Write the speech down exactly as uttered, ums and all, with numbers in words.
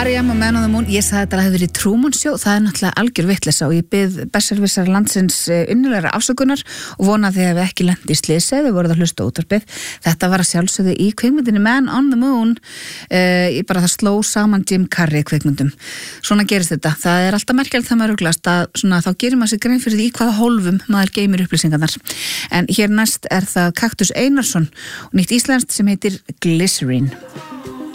R E M og Man on the Moon, ég sagði þetta að það hefði verið Truman Show, það er náttúrulega algjör vitleysa og ég bið besservissar landsins innilegra afsökunar og vona að þið hefði ekki lent í slysi eða voruð að hlusta á útvarpið. Þetta var að sjálfsögðu í kvikmyndinni Man on the Moon, uh, ég bara það sló saman Jim Carrey kvikmyndum. Svona gerist þetta, það er alltaf merkilegt það maður ruglast að svona, þá gerir maður sig grein fyrir því í hvaða hólfum maður geymir upplýsingarnar. En hér næst er það Kaktus Einarsson og nýtt íslenskt sem heitir Glycerine.